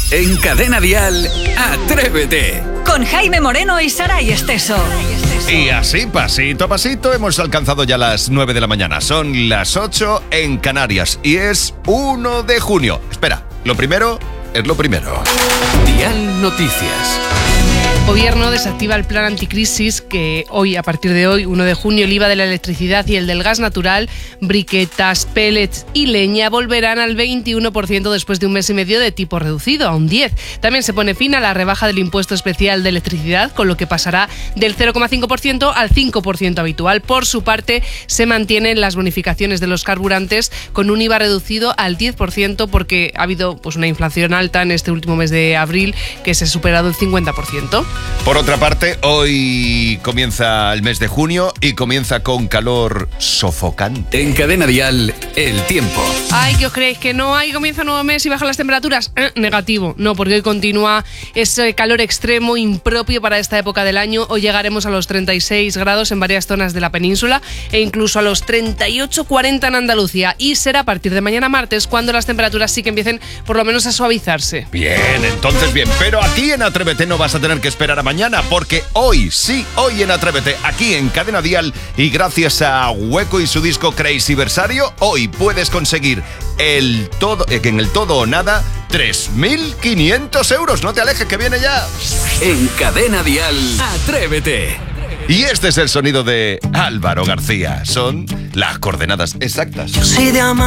En Cadena Dial, Atrévete. Con Jaime Moreno y Saray Esteso. Y así, pasito a pasito, hemos alcanzado ya las 9 de la mañana. Son las 8 en Canarias y es 1 de junio. Espera, lo primero es lo primero. Dial Noticias. El gobierno desactiva el plan anticrisis que hoy, a partir de hoy, 1 de junio, el IVA de la electricidad y el del gas natural, briquetas, pellets y leña volverán al 21% después de un mes y medio de tipo reducido, a un 10%. También se pone fin a la rebaja del impuesto especial de electricidad, con lo que pasará del 0,5% al 5% habitual. Por su parte, se mantienen las bonificaciones de los carburantes con un IVA reducido al 10% porque ha habido una inflación alta en este último mes de abril que se ha superado el 50%. Por otra parte, hoy comienza el mes de junio y comienza con calor sofocante. En Cadena Dial, el tiempo. Ay, ¿qué os creéis? ¿Que no hay comienza un nuevo mes y bajan las temperaturas? Negativo. No, porque hoy continúa ese calor extremo impropio para esta época del año. Hoy llegaremos a los 36 grados en varias zonas de la península e incluso a los 38-40 en Andalucía. Y será a partir de mañana martes cuando las temperaturas sí que empiecen por lo menos a suavizarse. Bien, entonces bien. Pero aquí en Atrévete no vas a tener que esperar a mañana, porque hoy, sí, hoy en Atrévete, aquí en Cadena Dial, y gracias a Hueco y su disco Crazy Versario, hoy puedes conseguir en el todo o nada 3.500 euros. No te alejes, que viene ya. En Cadena Dial, Atrévete. Y este es el sonido de Álvaro García. Son las coordenadas exactas. Yo soy de amar.